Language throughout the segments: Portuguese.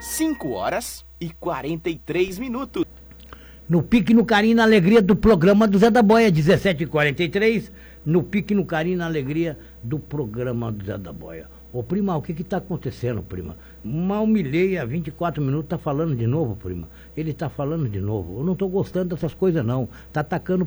5h43. No Pique, no Carinho, na Alegria do programa do Zé da Boia, 17h43. No Pique, no Carinho, na Alegria do programa do Zé da Boia. Ô, prima, o que está acontecendo, prima? Mal Milei, há 24 minutos, tá falando de novo, prima. Ele tá falando de novo. Eu não tô gostando dessas coisas, não. Tá atacando o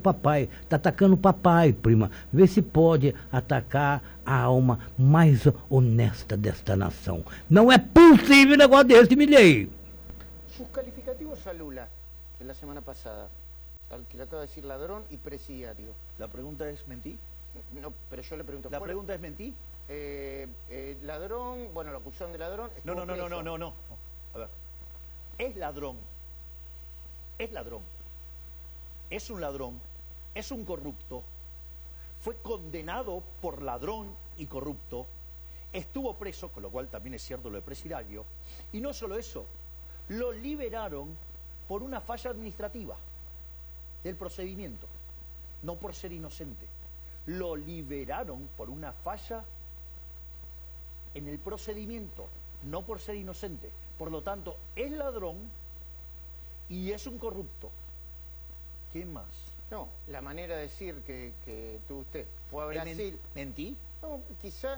papai, prima. Vê se pode atacar a alma mais honesta desta nação. Não é possível um negócio desse, Milei. Sus calificativos a Lula en la semana pasada, al que le acaba de decir ladrón y presidiario. La pregunta es ¿mentí? No, pero yo le pregunto. La pregunta es ¿mentí? Ladrón, bueno, la acusación de ladrón. No. A ver, es ladrón. Es ladrón. Es un ladrón. Es un corrupto. Fue condenado por ladrón y corrupto. Estuvo preso, con lo cual también es cierto lo de presidiario. Y no solo eso, lo liberaron por una falla administrativa del procedimiento, no por ser inocente. Lo liberaron por una falla en el procedimiento, no por ser inocente. Por lo tanto, es ladrón y es un corrupto. ¿Qué más? No, la manera de decir que tuvo usted fue a Brasil. ¿Mentí? No, quizá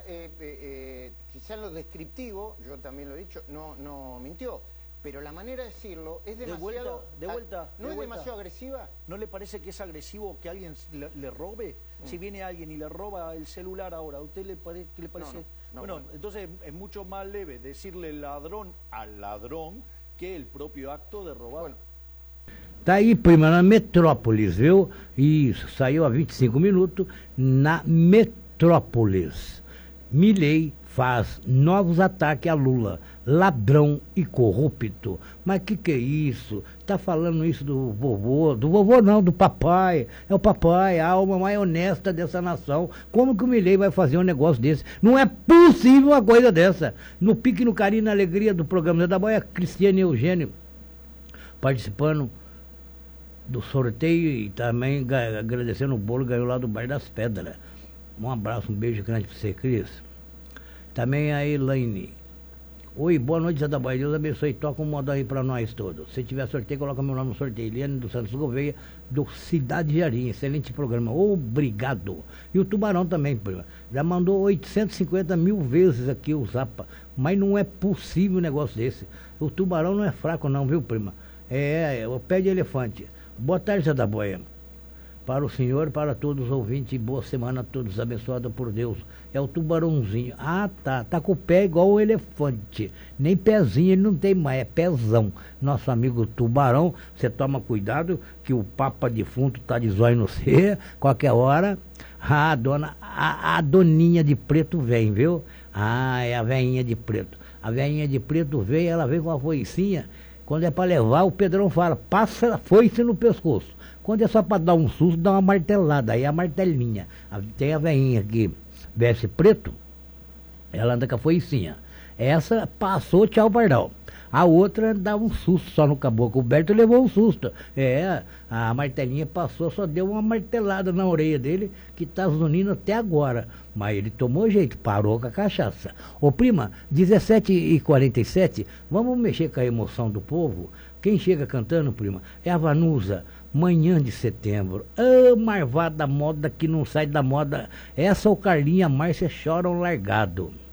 en lo descriptivo, yo también lo he dicho, no mintió. Pero la manera de decirlo es demasiado... De vuelta. ¿No es demasiado agresiva? ¿No le parece que es agresivo que alguien le robe? Si viene alguien y le roba el celular ahora, ¿a usted qué le parece? Bueno, entonces es mucho más leve decirle ladrón al ladrón que el propio acto de robar. Bueno. Tá aí, prima, na Metrópolis, viu? Isso, saiu há 25 minutos na Metrópolis. Milei faz novos ataques a Lula, ladrão e corrupto. Mas que é isso? Tá falando isso do vovô não, do papai. É o papai, a alma mais honesta dessa nação. Como que o Milei vai fazer um negócio desse? Não é possível uma coisa dessa. No Pique, no Carinho, na Alegria do programa da Boia, Cristiane Eugênio participando do sorteio e também agradecendo o bolo, ganhou lá do Bairro das Pedras. Um abraço, um beijo grande pra você, Cris. Também a Elaine. Oi, boa noite, Zé da Bahia. Deus abençoe. Toca um modão aí pra nós todos. Se tiver sorteio, coloca meu nome no sorteio. Eliane dos Santos Gouveia, do Cidade de Jardim. Excelente programa. Obrigado. E o Tubarão também, prima. Já mandou 850 mil vezes aqui o Zapa. Mas não é possível um negócio desse. O Tubarão não é fraco não, viu, prima? É o pé de elefante. Boa tarde, Zé da Boia. Para o senhor, para todos os ouvintes, boa semana a todos, abençoada por Deus. É o tubarãozinho. Ah, tá com o pé igual o elefante. Nem pezinho ele não tem mais, é pezão. Nosso amigo tubarão, você toma cuidado que o papa defunto tá de zóio no você, qualquer hora. A doninha de preto vem, viu? Ah, é a veinha de preto. A veinha de preto vem, ela vem com a foicinha. Quando é para levar, o Pedrão fala, passa a foice no pescoço. Quando é só para dar um susto, dá uma martelada. Aí a martelinha. Tem a veinha que veste preto, ela anda com a foicinha. Essa passou, tchau, pardal. A outra dá um susto só no caboclo. O Berto levou um susto. A martelinha passou, só deu uma martelada na orelha dele, que tá zunindo até agora. Mas ele tomou jeito, parou com a cachaça. Ô prima, 17h47, vamos mexer com a emoção do povo? Quem chega cantando, prima, é a Vanusa. Manhã de setembro. Marvada moda que não sai da moda. Essa ou Carlinha Márcia choram largado.